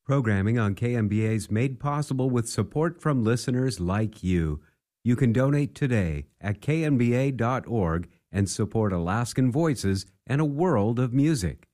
Programming on KMBA is made possible with support from listeners like you. You can donate today at kmba.org and support Alaskan Voices and a world of music.